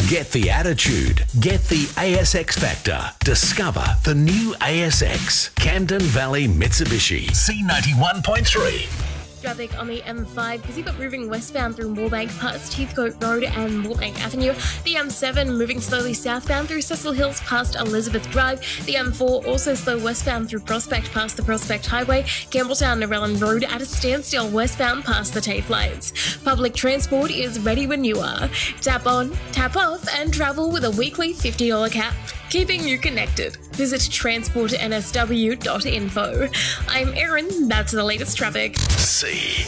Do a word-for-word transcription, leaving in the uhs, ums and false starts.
Get the attitude. Get the A S X factor. Discover the new A S X. Camden Valley Mitsubishi. C ninety-one point three. Traffic on the M five, busy but moving westbound through Moorebank past Heathcote Road and Moorebank Avenue. The M seven moving slowly southbound through Cecil Hills past Elizabeth Drive. The M four also slow westbound through Prospect past the Prospect Highway. Campbelltown Narellan Road at a standstill westbound past the TAFE lights. Public transport is ready when you are. Tap on, tap off and travel with a weekly fifty dollars cap. Keeping you connected. Visit transport n s w dot info. I'm Erin, that's the latest traffic. C.